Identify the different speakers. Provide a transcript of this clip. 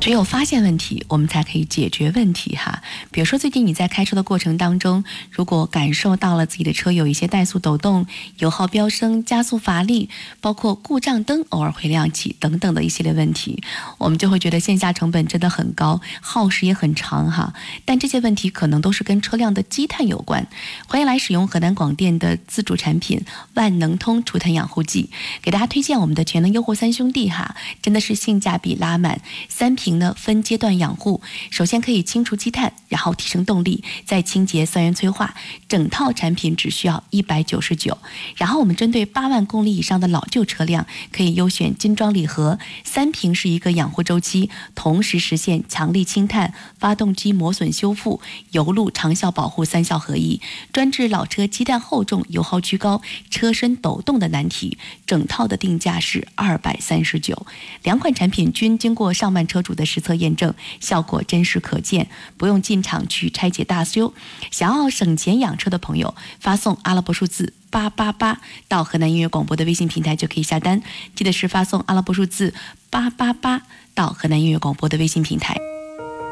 Speaker 1: 只有发现问题，我们才可以解决问题哈。比如说，最近你在开车的过程当中，如果感受到了自己的车有一些怠速抖动、油耗飙升、加速乏力，包括故障灯偶尔会亮起等等的一系列问题，我们就会觉得线下成本真的很高，耗时也很长哈。但这些问题可能都是跟车辆的积碳有关。欢迎来使用河南广电的自主产品万能通除碳养护剂，给大家推荐我们的全能优护三兄弟哈，真的是性价比拉满，3瓶呢分阶段养护，首先可以清除积碳，然后提升动力，再清洁酸源催化，整套产品只需要199。然后我们针对8万公里以上的老旧车辆，可以优选精装礼盒，3瓶是一个养护周期，同时实现强力清碳、发动机磨损修复、油路长效保护3效合一，专治老车积碳厚重、油耗居高、车身抖动的难题。整套的定价是239，2款产品均经过上万车主的实测验证，效果真实可见，不用进厂去拆解大修。想要省钱养车的朋友，发送阿拉伯数字888到河南音乐广播的微信平台就可以下单，记得是发送阿拉伯数字888到河南音乐广播的微信平台。